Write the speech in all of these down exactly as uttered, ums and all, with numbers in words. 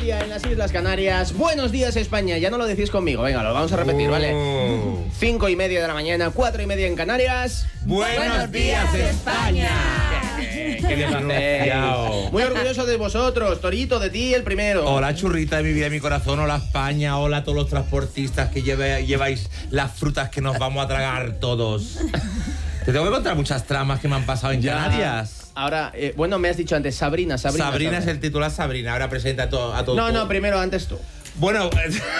mediodía en las Islas Canarias. Buenos días, España. Ya no lo decís conmigo. Venga, lo vamos a repetir, ¿vale? Oh. Cinco y media de la mañana, cuatro y media en Canarias. Buenos, Buenos días, días, España. Qué, qué bien lo hacéis. Muy orgulloso de vosotros, Torito, de ti el primero. Hola, churrita de mi vida, de mi corazón. Hola, España. Hola a todos los transportistas que lleve, lleváis las frutas que nos vamos a tragar todos. Te tengo que contar muchas tramas que me han pasado en ya. Canarias. Ahora, eh, bueno, me has dicho antes Sabrina, Sabrina. Sabrina, Sabrina es el titular, Sabrina. Ahora presenta a todo. A todo no, no, primero antes tú. Bueno,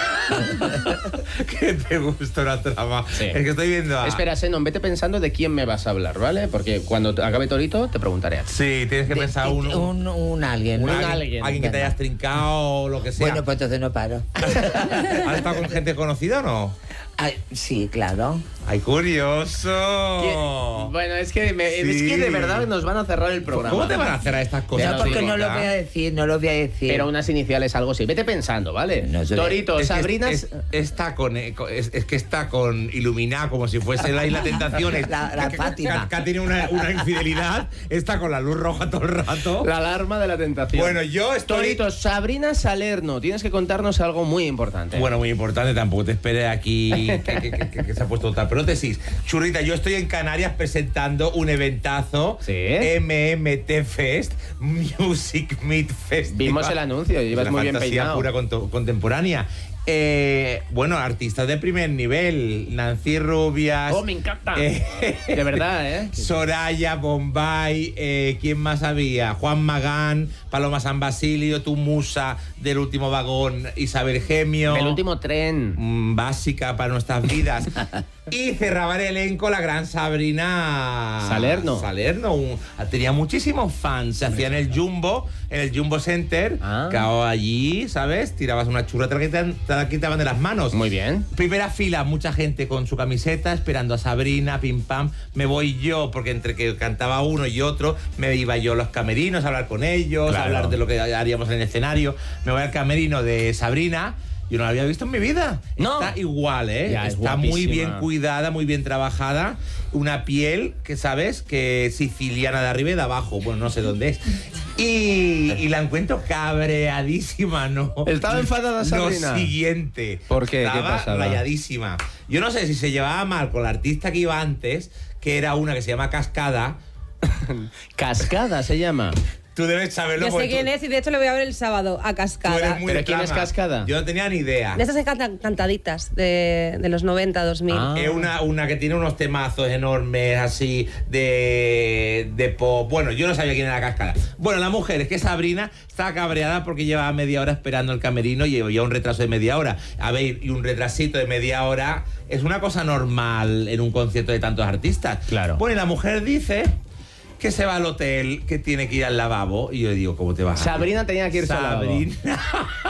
que te gusta una trama. Sí. Es que estoy viendo a... Espera, Senon, vete pensando de quién me vas a hablar, ¿vale? Porque cuando acabe Torito te preguntaré a ti. Sí, tienes que de, pensar de, un, un, un alguien. Un, un alguien, alguien. Alguien que te hayas trincado o lo que sea. Bueno, pues entonces no paro. ¿Has estado con gente conocida o no? Ay, sí, claro. ¡Ay, curioso! ¿Qué? Bueno, es que, me, sí. es que de verdad nos van a cerrar el programa. ¿Cómo te van a hacer a estas cosas? No, porque no lo voy a decir, no lo voy a decir. Pero unas iniciales, algo así. Vete pensando, ¿vale? No, Torito, es Sabrina... Es, es, está con, es, es que está con iluminada como si fuese la Isla Tentaciones. La, la que, Fátima. Que, que tiene una, una infidelidad. Está con la luz roja todo el rato. La alarma de la tentación. Bueno, yo estoy... Torito, Sabrina Salerno. Tienes que contarnos algo muy importante. Bueno, muy importante. Tampoco te esperes aquí que, que, que, que, que se ha puesto otra prótesis. Churrita, yo estoy en Canarias presentando un eventazo. ¿Sí? M M T Fest, Music Meet Festival. Vimos el anuncio, llevas la muy bien fantasía peinado. pura cont contemporánea. Eh, bueno, artistas de primer nivel. Nancy Rubias. Oh, me encanta. Eh, de verdad, ¿eh? Soraya, Bombay. Eh, ¿Quién más había? Juan Magán, Paloma San Basilio, tu musa del último vagón, Isabel Gemio. El último tren. Mmm, básica para nuestras vidas. Y cerraba el elenco la gran Sabrina Salerno. Salerno. Un, tenía muchísimos fans. Se hacía en el Jumbo, en el Jumbo Center. Ah. Cao allí, ¿sabes? Tirabas una churra, te la, quitaban, te la quitaban de las manos. Muy bien. Primera fila, mucha gente con su camiseta, esperando a Sabrina, pim pam. Me voy yo, porque entre que cantaba uno y otro, me iba yo a los camerinos a hablar con ellos, claro. a hablar de lo que haríamos en el escenario. Me voy al camerino de Sabrina. Yo no la había visto en mi vida. No. Está igual, ¿eh? Ya, Está muy bien cuidada, muy bien trabajada. Una piel que, ¿sabes? Que es siciliana de arriba y de abajo. Bueno, no sé dónde es. Y, y la encuentro cabreadísima, ¿no? ¿Estaba enfadada Sabrina? Lo siguiente. ¿Por qué? Estaba ¿Qué pasaba? rayadísima. Yo no sé si se llevaba mal con la artista que iba antes, que era una que se llama Cascada. Cascada se llama. Tú debes saberlo. Yo sé quién tú, es y de hecho le voy a ver el sábado a Cascada. ¿Pero quién es Cascada? Yo no tenía ni idea. De esas que cantan cantaditas de, de los noventa, dos mil. Ah. Es una, una que tiene unos temazos enormes así de, de pop. Bueno, yo no sabía quién era Cascada. Bueno, la mujer es que Sabrina estaba cabreada porque llevaba media hora esperando el camerino y llevaba un retraso de media hora. A ver, y un retrasito de media hora es una cosa normal en un concierto de tantos artistas. Claro. Bueno, y la mujer dice que se va al hotel, que tiene que ir al lavabo. Y yo digo, ¿cómo te vas a ir? Sabrina tenía que irse al lavabo. Sabrina.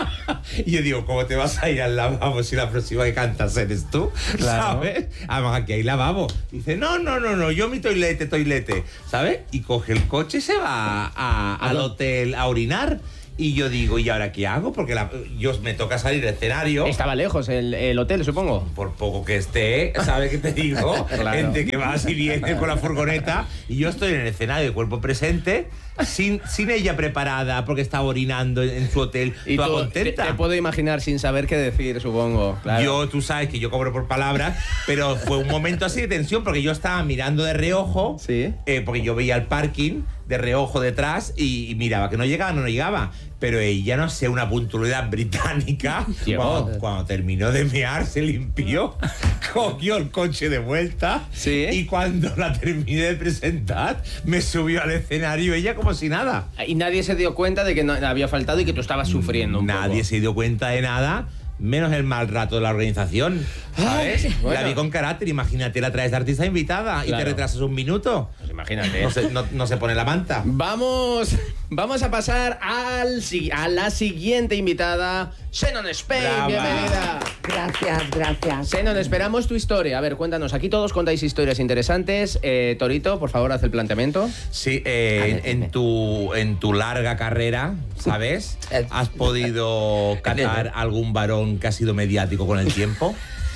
Y yo digo, ¿cómo te vas a ir al lavabo si la próxima que cantas eres tú? Claro. ¿Sabes? Además, aquí hay lavabo. Dice, no, no, no, no, yo mi toilete, toilete. ¿Sabes? Y coge el coche y se va a, a, al hotel a orinar. Y yo digo, ¿y ahora qué hago? Porque la, yo me toca salir del escenario. Estaba lejos el, el hotel, supongo. Por poco que esté, ¿sabes qué te digo? Claro. Gente que va y viene con la furgoneta. Y yo estoy en el escenario de cuerpo presente, sin, sin ella preparada, porque estaba orinando en, en su hotel. Y toda tú, contenta. Te, te puedo imaginar sin saber qué decir, supongo. Claro. Yo, tú sabes que yo cobro por palabras, pero fue un momento así de tensión, porque yo estaba mirando de reojo, sí. eh, porque yo veía el parking de reojo detrás y, y miraba que no llegaba, no, no llegaba. Pero ella, no sé, una puntualidad británica, cuando, cuando terminó de mear, se limpió, cogió el coche de vuelta, ¿sí? Y cuando la terminé de presentar, me subió al escenario ella como si nada. Y nadie se dio cuenta de que no, había faltado y que tú estabas sufriendo un Nadie poco. se dio cuenta de nada. Menos el mal rato de la organización, ¿sabes? Ay, bueno. La vi con carácter, imagínate, la traes de artista invitada, claro, y te retrasas un minuto. Pues imagínate. No se, no, no se pone la manta. Vamos, vamos a pasar al, a la siguiente invitada, Senon Spain. Brava. Bienvenida. Gracias, gracias. Senon, esperamos tu historia. A ver, cuéntanos. Aquí todos contáis historias interesantes. Eh, Torito, por favor, haz el planteamiento. Sí, eh, en, en, tu, en tu larga carrera, ¿sabes? ¿Has podido catar algún varón que ha sido mediático con el tiempo?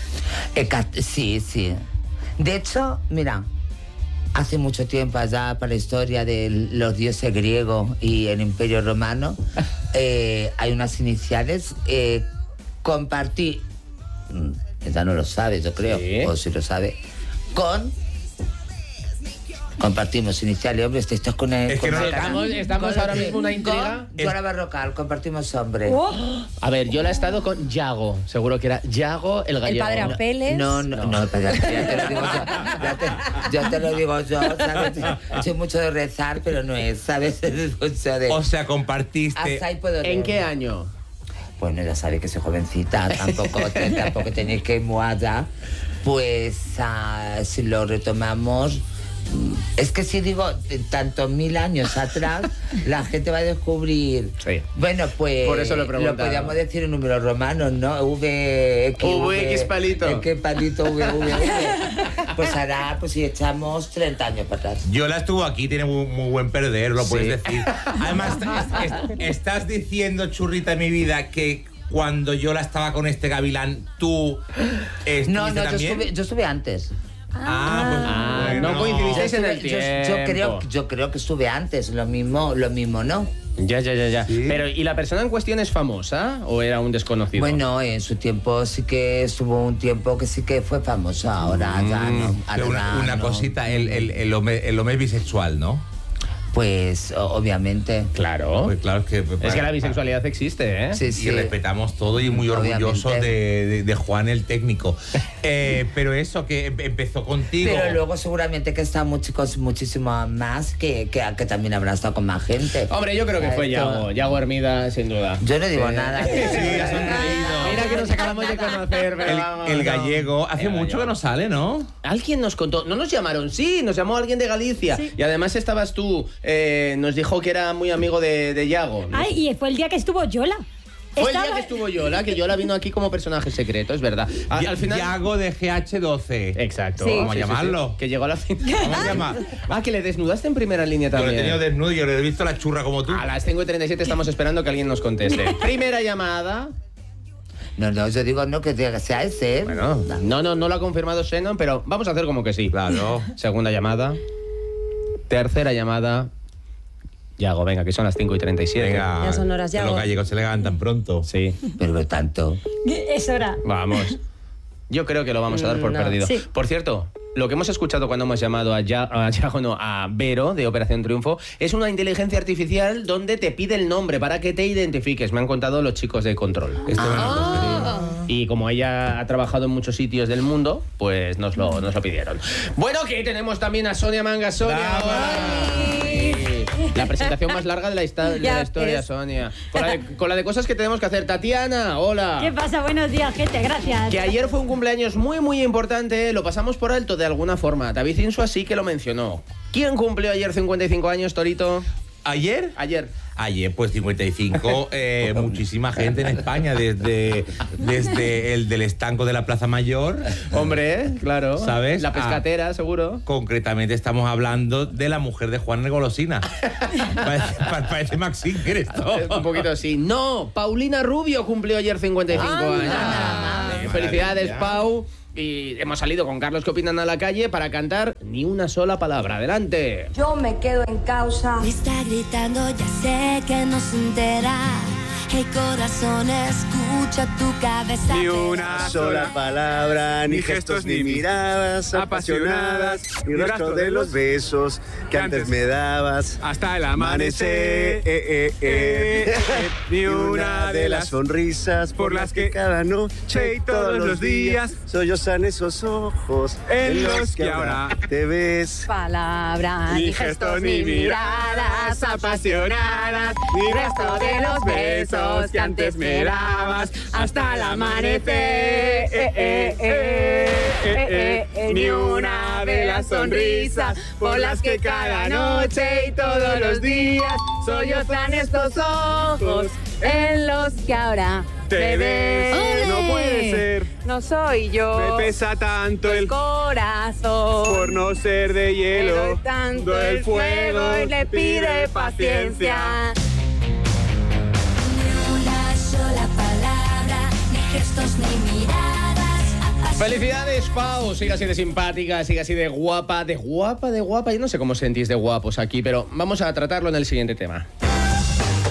Sí, sí. De hecho, mira, hace mucho tiempo allá para la historia de los dioses griegos y el Imperio Romano, eh, hay unas iniciales. Eh, compartí, ella no lo sabe, yo creo, Sí. o si lo sabe, con... Compartimos iniciales, hombre, esto es con el... Es que con no la lo- cara- estamos- estamos con- ahora mismo una intriga. Con Dora Barrocal, compartimos hombre. Oh, A ver, yo la he estado con Yago. Seguro que era Yago el el gallego. padre Apeles. No, no, no, pero ya, ya te lo digo yo. Ya te, ya te lo digo yo, ¿sabes? Soy mucho de rezar, pero no es, ¿sabes? Es mucho de... O sea, compartiste. Hasta ahí puedo ¿En leer. qué año? Bueno, ya sabéis que soy jovencita, tampoco, tampoco tenéis que ir muy allá. Pues ah, si lo retomamos... mm, Es que si digo de tantos mil años atrás, la gente va a descubrir. Sí. Bueno, pues. Por eso lo he preguntado. podríamos decir en números romanos, ¿no? V, X, V, X palito. X palito, V, V, V. Pues hará, pues si echamos treinta años para atrás. Yo la estuvo aquí, tiene muy, muy buen perder, lo Sí. puedes decir. Además, es- es- estás diciendo, churrita, mi vida, que cuando yo la estaba con este gavilán, tú estuviste No, no, yo también. estuve, yo estuve antes. Ah, pues Ah, bueno. no coincidisteis Yo, en el estuve- yo- tiempo. yo creo, yo creo que estuve antes, lo mismo, lo mismo, ¿no? Ya, ya, ya, ya. Sí. Pero, ¿y la persona en cuestión es famosa o era un desconocido? Bueno, en su tiempo sí que estuvo un tiempo que sí que fue famoso, ahora ya no. ahora Pero una, ya una no. cosita, el, el, el, hombre, el hombre bisexual, ¿no? Pues o- obviamente. Claro. Pues claro, es que. Es que la bisexualidad existe, ¿eh? Sí, Y sí. respetamos todo y muy orgullosos Obviamente. de, de- de Juan el técnico. Eh, pero eso, que em- empezó contigo. Pero luego seguramente que están muchos, muchísimo más que, que, que también habrán estado con más gente. Hombre, yo creo que fue Esto- Yago. Yago Hermida, sin duda. Yo no digo Sí. nada. Sí, ha sonreído. Mira que nos acabamos de conocer, pero El, vamos, el no. gallego, hace El mucho gallego. que no sale, ¿no? Alguien nos contó, no nos llamaron, sí, nos llamó alguien de Galicia. Sí. Y además estabas tú, eh, nos dijo que era muy amigo de, de Yago. ¿no? Ay, y fue el día que estuvo Yola. Fue el día Estaba- que estuvo Yola, que Yola vino aquí como personaje secreto, es verdad. A- al final. Yago de G H doce. Exacto. Sí. Vamos a llamarlo. Que llegó a la fin. Vamos a llamar. Ah, que le desnudaste en primera línea Yo lo he también. tenido desnudo y yo le he visto la churra como tú. A las cinco y treinta y siete estamos esperando que alguien nos conteste. Primera llamada. No, no, yo digo no que sea ese. ¿eh? Bueno, no, no, no lo ha confirmado Shannon, pero vamos a hacer como que sí. Claro. Segunda llamada. Tercera llamada. Yago, venga, que son las cinco y treinta y siete. Venga. Ya son horas, que Yago. los gallegos se levantan pronto. Sí, Pero tanto. Es hora. vamos. Yo creo que lo vamos a dar por No. perdido. Sí. Por cierto, lo que hemos escuchado cuando hemos llamado a, Ya- a Yago, no, a Vero de Operación Triunfo, es una inteligencia artificial donde te pide el nombre para que te identifiques. Me han contado los chicos de Control. Este Ah. Y como ella ha trabajado en muchos sitios del mundo, pues nos lo, nos lo pidieron. Bueno, que tenemos también a Sonia Manga. Sonia, Brava. hola. La presentación más larga de la, hista- de Ya la historia, ves. Sonia. Con la, de, con la de cosas que tenemos que hacer. Tatiana, hola. ¿Qué pasa? Buenos días, gente. Gracias. Que ayer fue un cumpleaños muy, muy importante. Lo pasamos por alto de alguna forma. David Insua sí que lo mencionó. ¿Quién cumplió ayer cincuenta y cinco años, Torito? ¿Ayer? Ayer. Ayer, pues cincuenta y cinco, eh, muchísima gente en España, desde, desde el del estanco de la Plaza Mayor. Hombre, ¿eh? Claro. ¿Sabes? La pescatera, seguro. Concretamente estamos hablando de la mujer de Juan el Golosina. Parece, pa- parece Max Singer esto. Un poquito así. No, Paulina Rubio cumplió ayer cincuenta y cinco Anda. años. Qué Felicidades, maravilla. Pau. Y hemos salido con Carlos que opinan a la calle para cantar ni una sola palabra. Adelante. Yo me quedo en causa. Me está gritando, ya sé que no se entera. Hey corazón, escucha tu cabeza. Ni una sola palabra, ni gestos, ni miradas apasionadas, ni rastro de los besos que antes me dabas. Hasta el Amanecer, amanecer, eh, eh, eh, eh, ni una de las sonrisas por las que cada noche y todos los días sollozan esos ojos en los que ahora te ves. Palabras, ni gestos ni miradas apasionadas, ni resto de los besos que antes me dabas hasta el amanecer. Eh, eh, eh, eh, eh, eh, ni una de las sonrisas por las que cada noche y todos los días sollozan estos ojos En los que ahora te ves. ¡Ole! No puede ser. No soy yo. Me pesa tanto el corazón. por no ser de Le hielo. doy tanto Do el fuego y le pide paciencia. Ni una sola palabra, ni gestos ni miradas apasionadas. Felicidades, Pau. Sigue así de simpática, sigue así de guapa, de guapa, de guapa. Yo no sé cómo sentís de guapos aquí, pero vamos a tratarlo en el siguiente tema.